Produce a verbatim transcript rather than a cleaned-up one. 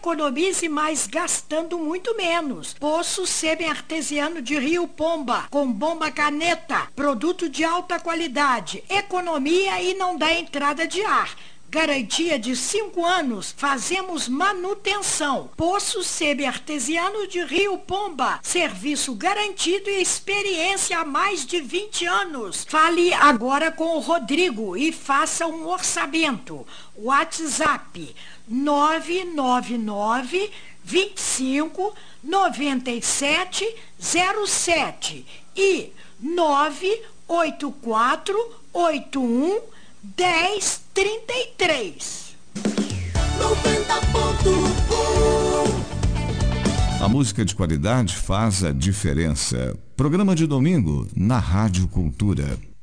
economize mais gastando muito menos. Poço semi-artesiano de Rio Pomba, com bomba caneta, produto de alta qualidade, economia e não dá entrada de ar. Garantia de cinco anos, fazemos manutenção. Poço semi-artesiano de Rio Pomba, serviço garantido e experiência há mais de vinte anos. Fale agora com o Rodrigo e faça um orçamento. WhatsApp nove nove nove, vinte e cinco, noventa e sete, zero sete e nove oito quatro, oito um, dez, trinta e três. noventa ponto um. A música de qualidade faz a diferença. Programa de domingo na Rádio Cultura.